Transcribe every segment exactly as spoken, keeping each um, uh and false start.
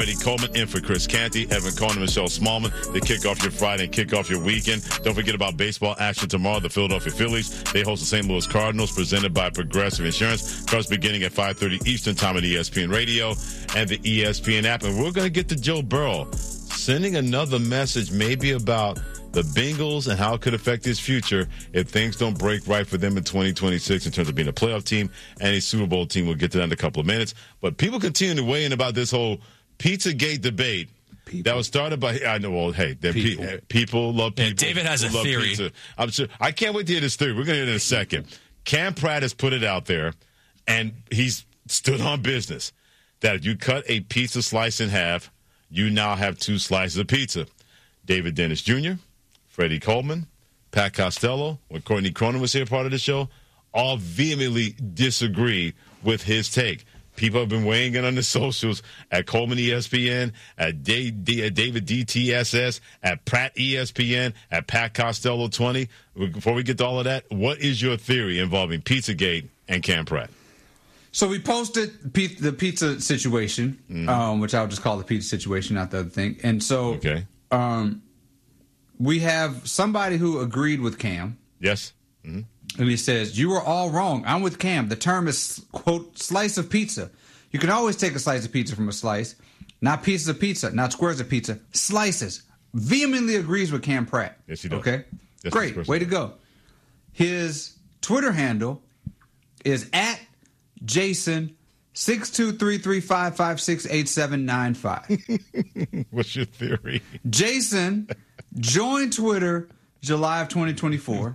Freddie Coleman in for Chris Canty, Evan Cohen, and Michelle Smallman. They kick off your Friday and kick off your weekend. Don't forget about baseball action tomorrow. The Philadelphia Phillies, they host the Saint Louis Cardinals, presented by Progressive Insurance. Starts beginning at five thirty Eastern Time on E S P N Radio and the E S P N app. And we're going to get to Joe Burrow sending another message maybe about the Bengals and how it could affect his future if things don't break right for them in twenty twenty-six in terms of being a playoff team and a Super Bowl team. We'll get to that in a couple of minutes. But people continue to weigh in about this whole Pizzagate debate. People. That was started by, I know, well, hey, people. Pe- people love people. Yeah, David has a theory. Pizza. I'm sure. I can't wait to hear this theory. We're going to hear it in a second. Cam Pratt has put it out there, and he's stood on business that if you cut a pizza slice in half, you now have two slices of pizza. David Dennis Junior, Freddie Coleman, Pat Costello, when Courtney Cronin was here, part of the show, all vehemently disagree with his take. People have been weighing in on the socials at Coleman E S P N, at D- D- David D T S S, at Pratt E S P N, at Pat Costello twenty. Before we get to all of that, what is your theory involving Pizzagate and Cam Pratt? So we posted pe- the pizza situation, mm-hmm. um, which I'll just call the pizza situation, not the other thing. And so okay. um, we have somebody who agreed with Cam. Yes. Mm-hmm. And he says, you are all wrong. I'm with Cam. The term is, quote, slice of pizza. You can always take a slice of pizza from a slice. Not pieces of pizza, not squares of pizza. Slices. Vehemently agrees with Cam Pratt. Yes, he does. Okay? That's great. Way to go. His Twitter handle is at Jason six two three three five five six eight seven nine five. What's your theory? Jason joined Twitter July of twenty twenty-four.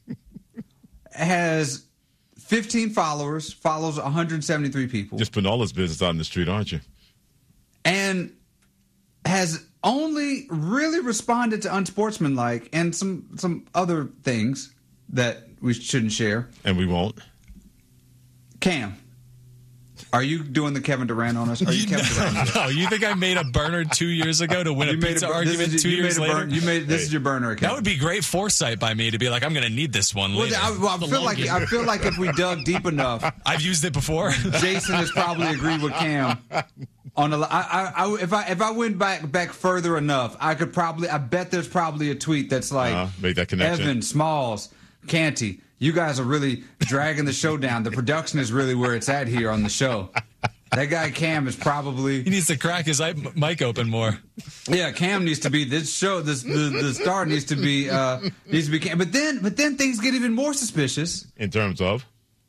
Has fifteen followers, follows one hundred seventy-three people. Just putting all his business out in the street, aren't you? And has only really responded to unsportsmanlike and some some other things that we shouldn't share. And we won't. Cam, are you doing the Kevin Durant on us? Are you Kevin Durant? No, you think I made a burner two years ago to win you a pizza a, argument is, two you years made later? Burn, you made this hey. is your burner account. That would be great foresight by me to be like, I'm going to need this one later. Well, I, well, I feel like game. I feel like if we dug deep enough, I've used it before. Jason has probably agreed with Cam. On a, I, I, I, if I if I went back back further enough, I could probably. I bet there's probably a tweet that's like, uh, make that connection. Evan, Smalls, Canty, you guys are really dragging the show down. The production is really where it's at here on the show. That guy Cam is probably he needs to crack his mic open more. Yeah, Cam needs to be this show. This the, the star needs to be uh, needs to be Cam. But then but then things get even more suspicious in terms of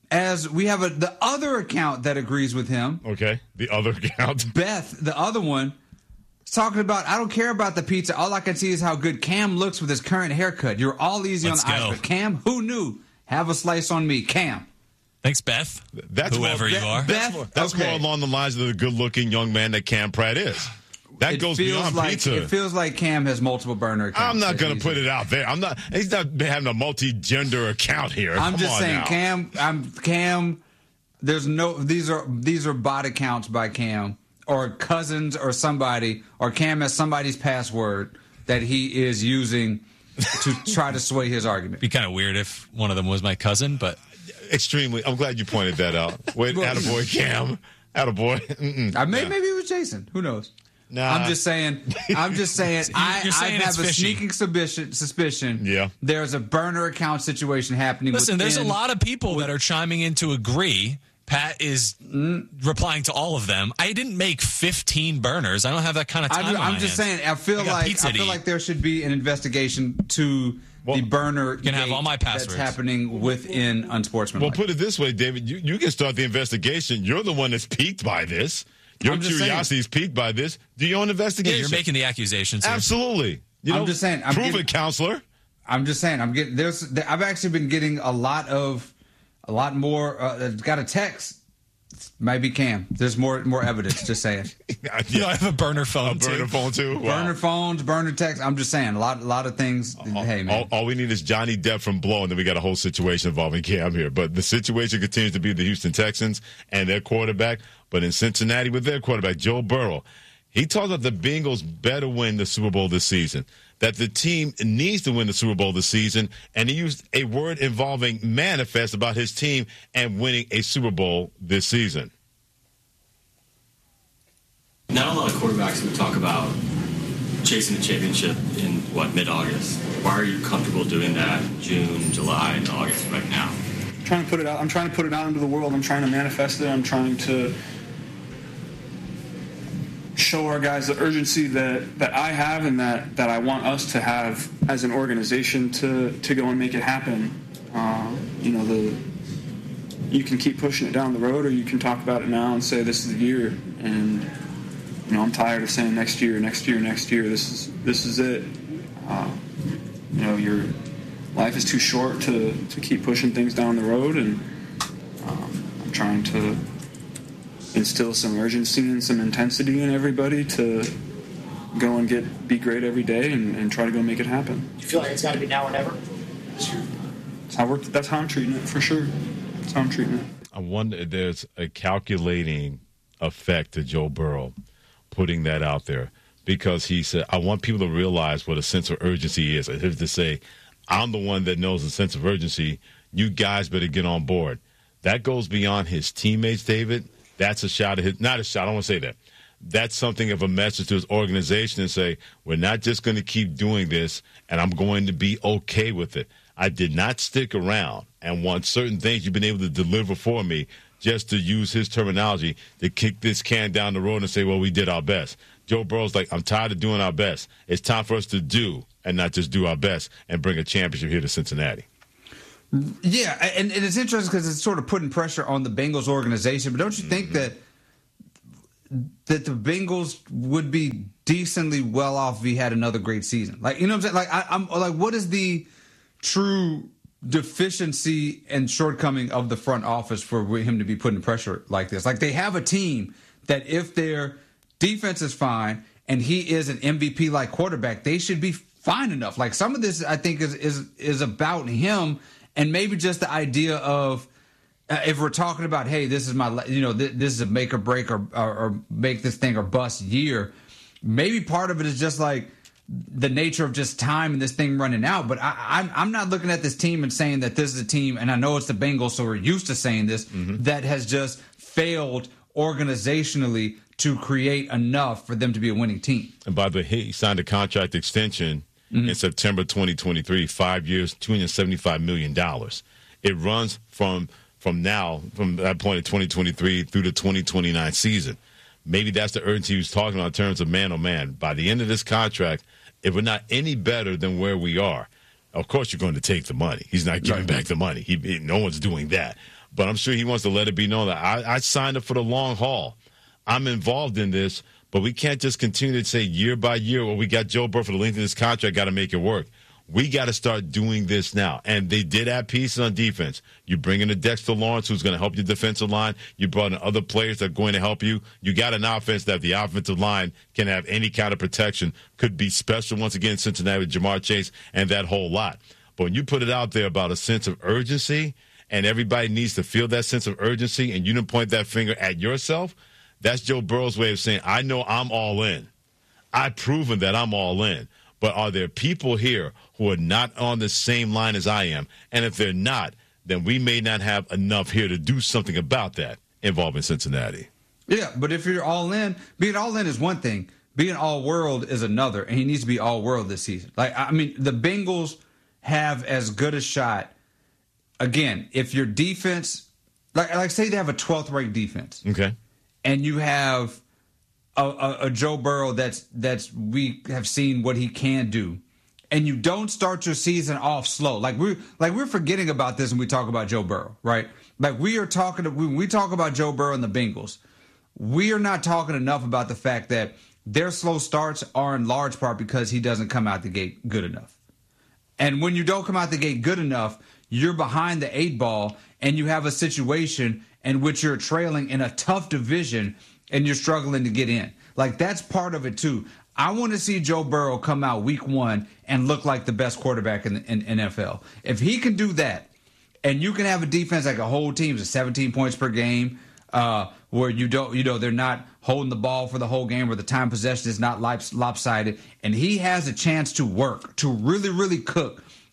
as we have a the other account that agrees with him. Okay, the other account, Beth, the other one, is talking about I don't care about the pizza. All I can see is how good Cam looks with his current haircut. You're all easy Let's on the go. eyes, but Cam, who knew? Have a slice on me, Cam. Thanks, Beth. That's whoever more, you are. That's, Beth, more, that's okay. more along the lines of the good-looking young man that Cam Pratt is. That it goes feels beyond like, pizza. It feels like Cam has multiple burner accounts. I'm not going to he's put it out there. I'm not. He's not having a multi-gender account here. I'm Come just on saying, now. Cam. I'm Cam. There's no. These are these are bot accounts by Cam or cousins or somebody or Cam has somebody's password that he is using to try to sway his argument. Be kind of weird if one of them was my cousin, but extremely. I'm glad you pointed that out. Wait, well, attaboy, Cam. Attaboy. Mm-mm. I may, nah. maybe it was Jason. Who knows? Nah. I'm just saying. I'm just saying. I, You're saying I have it's a fishy. sneaking suspicion. Suspicion. Yeah. There's a burner account situation happening. Listen, within, there's a lot of people that are chiming in to agree. Pat is mm, replying to all of them. I didn't make fifteen burners. I don't have that kind of time. I'm, on I'm my just hands. saying. I feel I got like pizza I to feel eat. like there should be an investigation to Well, the burner. you can have all my passwords. That's happening within unsportsmanlike. Well, put it this way, David. You, you can start the investigation. You're the one that's piqued by this. Your I'm just curiosity is piqued by this. Do your own Yeah, investigation. you're making the accusations here. Absolutely. You I'm know, just saying, I'm prove getting- it, counselor. I'm just saying. I'm getting there's. There, I've actually been getting a lot of, a lot more. Uh, got a text. Might be Cam. There's more more evidence. Just saying. Yeah. You know, I have a burner phone A burner too. phone too. Wow. Burner phones, burner text. I'm just saying. A lot a lot of things. All, hey man. all, all we need is Johnny Depp from Blow, and then we got a whole situation involving Cam here. But the situation continues to be the Houston Texans and their quarterback. But in Cincinnati with their quarterback, Joe Burrow, he talked about the Bengals better win the Super Bowl this season, that the team needs to win the Super Bowl this season, and he used a word involving manifest about his team and winning a Super Bowl this season. Not a lot of quarterbacks would talk about chasing a championship in, what, mid-August. Why are you comfortable doing that June, July, and August right now? I'm trying to put it out. I'm trying to put it out into the world. I'm trying to manifest it. I'm trying to show our guys the urgency that, that I have and that, that I want us to have as an organization to, to go and make it happen. Uh, you know, the you can keep pushing it down the road, or you can talk about it now and say this is the year. And you know, I'm tired of saying next year, next year, next year. This is this is it. Uh, you know, your life is too short to, to keep pushing things down the road, and um, I'm trying to instill some urgency and some intensity in everybody to go and get be great every day and, and try to go make it happen. You feel like it's got to be now or never? That's how, we're, that's how I'm treating it, for sure. That's how I'm treating it. I wonder if there's a calculating effect to Joe Burrow putting that out there, because he said, I want people to realize what a sense of urgency is. As if to say, I'm the one that knows the sense of urgency. You guys better get on board. That goes beyond his teammates, David. That's a shot at his, not a shot, I don't want to say that. That's something of a message to his organization and say, we're not just going to keep doing this, and I'm going to be okay with it. I did not stick around and want certain things you've been able to deliver for me, just to use his terminology, to kick this can down the road and say, well, we did our best. Joe Burrow's like, I'm tired of doing our best. It's time for us to do and not just do our best and bring a championship here to Cincinnati. Yeah, and, and it's interesting because it's sort of putting pressure on the Bengals organization. But don't you think mm-hmm. that that the Bengals would be decently well off if he had another great season? Like, you know what I'm saying? Like, I, I'm like, what is the true deficiency and shortcoming of the front office for him to be putting pressure like this? Like, they have a team that if their defense is fine and he is an M V P-like quarterback, they should be fine enough. Like, some of this, I think, is is is about him, and maybe just the idea of uh, if we're talking about, hey, this is my, you know, th- this is a make or break or, or or make this thing or bust year. Maybe part of it is just like the nature of just time and this thing running out. But I, I'm I'm not looking at this team and saying that this is a team, and I know it's the Bengals, so we're used to saying this, mm-hmm. that has just failed organizationally to create enough for them to be a winning team. And by the way, he signed a contract extension mm-hmm. in September twenty twenty-three, five years, two hundred seventy-five million dollars. It runs from from now, from that point in twenty twenty-three through the twenty twenty-nine season. Maybe that's the urgency he was talking about in terms of man on man. By the end of this contract, if we're not any better than where we are, of course you're going to take the money. He's not giving right. back the money. He, he, no one's doing that. But I'm sure he wants to let it be known that I, I signed up for the long haul. I'm involved in this, but we can't just continue to say year by year, well, we got Joe Burrow for the length of this contract, got to make it work. We got to start doing this now. And they did add pieces on defense. You bring in a Dexter Lawrence who's going to help your defensive line. You brought in other players that are going to help you. You got an offense that the offensive line can have any kind of protection. Could be special once again in Cincinnati with Jamar Chase and that whole lot. But when you put it out there about a sense of urgency, and everybody needs to feel that sense of urgency, and you didn't point that finger at yourself, that's Joe Burrow's way of saying, I know I'm all in. I've proven that I'm all in. But are there people here who are not on the same line as I am? And if they're not, then we may not have enough here to do something about that involving Cincinnati. Yeah, but if you're all in, being all in is one thing. Being all world is another, and he needs to be all world this season. Like, I mean, the Bengals have as good a shot. Again, if your defense, like, like say they have a twelfth ranked defense. Okay. And you have a, a, a Joe Burrow that's that's we have seen what he can do, and you don't start your season off slow. Like we like we're forgetting about this when we talk about Joe Burrow, right? Like we are talking when we talk about Joe Burrow and the Bengals, we are not talking enough about the fact that their slow starts are in large part because he doesn't come out the gate good enough. And when you don't come out the gate good enough, you're behind the eight ball, and you have a situation in which you're trailing in a tough division and you're struggling to get in. Like, that's part of it, too. I want to see Joe Burrow come out week one and look like the best quarterback in the in N F L. If he can do that, and you can have a defense like a whole team's at seventeen points per game, uh, where you don't, you know, they're not holding the ball for the whole game, where the time possession is not lopsided, and he has a chance to work, to really, really cook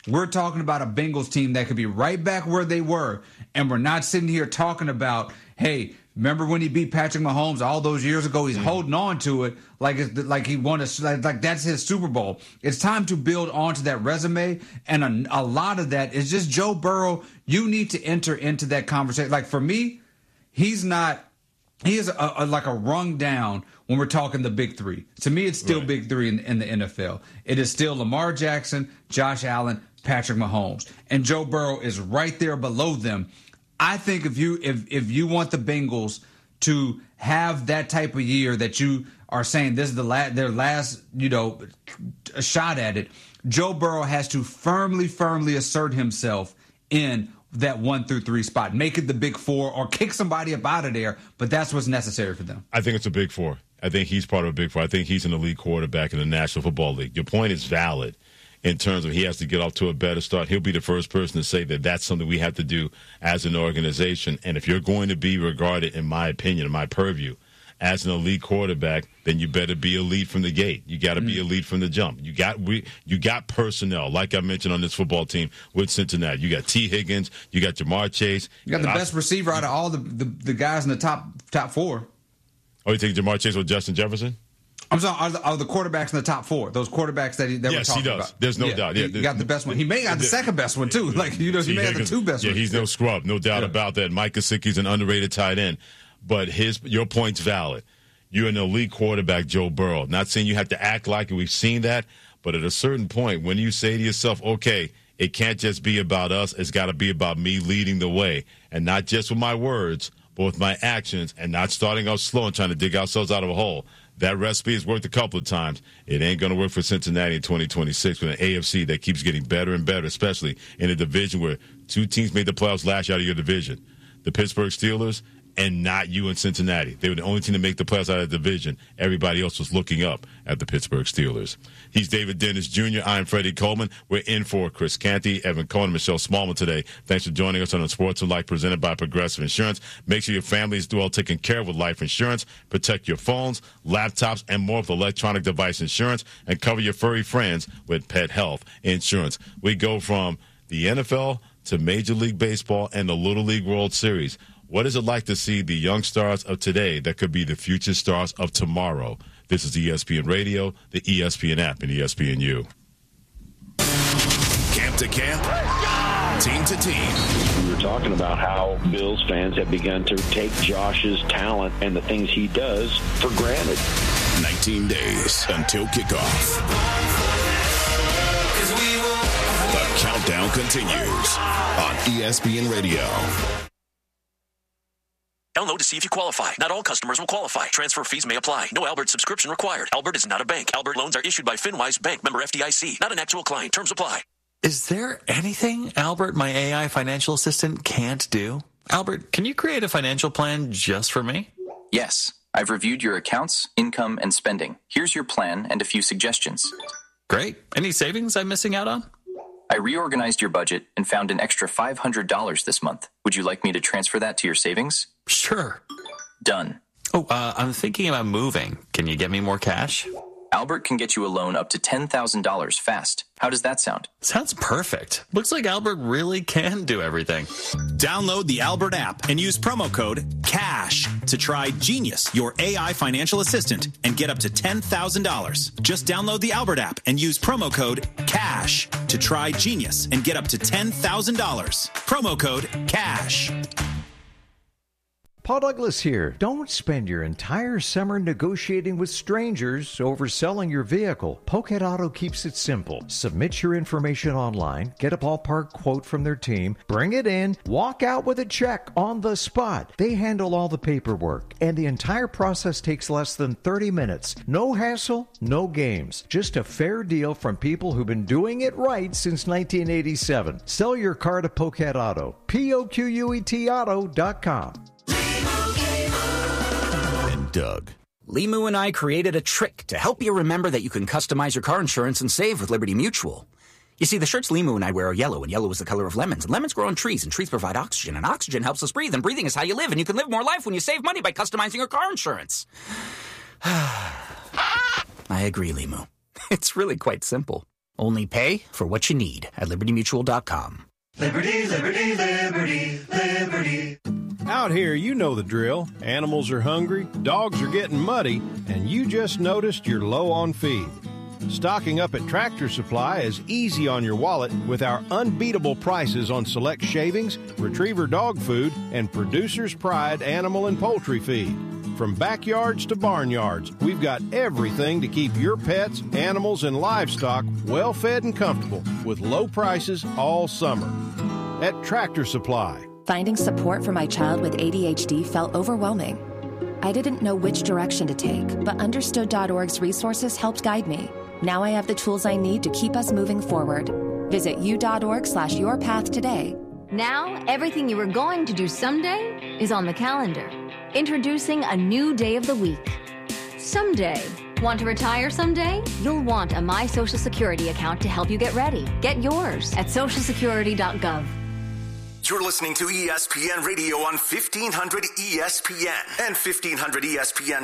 We're talking about a Bengals team that could be right back where they were, and we're not sitting here talking about, hey, remember when he beat Patrick Mahomes all those years ago? He's mm-hmm. holding on to it like it's, like he won a, like, like that's his Super Bowl. It's time to build onto that resume, and a, a lot of that is just Joe Burrow. You need to enter into that conversation. Like for me, he's not. He is a, a, like a rung down when we're talking the big three. To me, it's still right. big three in, in the N F L. It is still Lamar Jackson, Josh Allen, Patrick Mahomes, and Joe Burrow is right there below them. I think if you if if you want the Bengals to have that type of year that you are saying this is the la- their last, you know, a shot at it, Joe Burrow has to firmly, firmly assert himself in that one through three spot, make it the big four, or kick somebody up out of there. But that's what's necessary for them. I think it's a big four. I think he's part of a big four. I think he's an elite quarterback in the National Football League. Your point is valid in terms of he has to get off to a better start. He'll be the first person to say that that's something we have to do as an organization. And if you're going to be regarded, in my opinion, in my purview, as an elite quarterback, then you better be elite from the gate. You got to mm. be elite from the jump. You got we, you got personnel, like I mentioned on this football team with Cincinnati. You got T. Higgins. You got Jamar Chase. You got the I, best receiver out of all the, the, the guys in the top top four. Oh, you think Jamar Chase or Justin Jefferson? I'm sorry, are the, are the quarterbacks in the top four? Those quarterbacks that, he, that yes, we're talking he does. about. There's no yeah, doubt. Yeah, he got the best one. He may have the, the second best one too. Like you know, he may have the two best. Yeah, ones. he's no scrub, no doubt yeah. about that. Mike Gesicki's an underrated tight end, but his your point's valid. You're an elite quarterback, Joe Burrow. Not saying you have to act like it. We've seen that, but at a certain point, when you say to yourself, "Okay, it can't just be about us. It's got to be about me leading the way, and not just with my words, but with my actions, and not starting out slow and trying to dig ourselves out of a hole." That recipe has worked a couple of times. It ain't going to work for Cincinnati in twenty twenty-six with an A F C that keeps getting better and better, especially in a division where two teams made the playoffs last year out of your division. The Pittsburgh Steelers and not you in Cincinnati. They were the only team to make the playoffs out of the division. Everybody else was looking up at the Pittsburgh Steelers. He's David Dennis Junior I'm Freddie Coleman. We're in for Chris Canty, Evan Cohen, and Michelle Smallman today. Thanks for joining us on the Sports of Life presented by Progressive Insurance. Make sure your family is well taken care of with life insurance. Protect your phones, laptops, and more with electronic device insurance. And cover your furry friends with pet health insurance. We go from the N F L to Major League Baseball and the Little League World Series. What is it like to see the young stars of today that could be the future stars of tomorrow? This is E S P N Radio, the E S P N app, and E S P N U. Camp to camp, team to team. We were talking about how Bills fans have begun to take Josh's talent and the things he does for granted. nineteen days until kickoff. The countdown continues on E S P N Radio. Download to see if you qualify. Not all customers will qualify. Transfer fees may apply. No Albert subscription required. Albert is not a bank. Albert loans are issued by FinWise Bank, member F D I C. Not an actual client. Terms apply. Is there anything Albert, my A I financial assistant, can't do? Albert, can you create a financial plan just for me? Yes. I've reviewed your accounts, income, and spending. Here's your plan and a few suggestions. Great. Any savings I'm missing out on? I reorganized your budget and found an extra five hundred dollars this month. Would you like me to transfer that to your savings? Sure. Done. Oh, uh, I'm thinking about moving. Can you get me more cash? Albert can get you a loan up to ten thousand dollars fast. How does that sound? Sounds perfect. Looks like Albert really can do everything. Download the Albert app and use promo code CASH to try Genius, your A I financial assistant, and get up to ten thousand dollars. Just download the Albert app and use promo code CASH to try Genius and get up to ten thousand dollars. Promo code CASH. Paul Douglas here. Don't spend your entire summer negotiating with strangers over selling your vehicle. Pocket Auto keeps it simple. Submit your information online, get a ballpark quote from their team, bring it in, walk out with a check on the spot. They handle all the paperwork, and the entire process takes less than thirty minutes. No hassle, no games. Just a fair deal from people who've been doing it right since nineteen eighty-seven. Sell your car to Poquet Auto. P O Q U E T auto dot com. Doug. Limu and I created a trick to help you remember that you can customize your car insurance and save with Liberty Mutual. You see, the shirts Limu and I wear are yellow, and yellow is the color of lemons. And lemons grow on trees, and trees provide oxygen, and oxygen helps us breathe, and breathing is how you live, and you can live more life when you save money by customizing your car insurance. I agree, Limu. It's really quite simple. Only pay for what you need at liberty mutual dot com. Liberty, liberty, liberty, liberty. Out here, you know the drill. Animals are hungry, dogs are getting muddy, and you just noticed you're low on feed. Stocking up at Tractor Supply is easy on your wallet with our unbeatable prices on select shavings, retriever dog food, and Producer's Pride animal and poultry feed. From backyards to barnyards, we've got everything to keep your pets, animals, and livestock well fed and comfortable with low prices all summer. At Tractor Supply. Finding support for my child with A D H D felt overwhelming. I didn't know which direction to take, but understood dot org's resources helped guide me. Now I have the tools I need to keep us moving forward. Visit u.org slash your path today. Now, everything you were going to do someday is on the calendar. Introducing a new day of the week. Someday. Want to retire someday? You'll want a My Social Security account to help you get ready. Get yours at social security dot gov. You're listening to E S P N Radio on fifteen hundred E S P N and fifteen hundred E S P N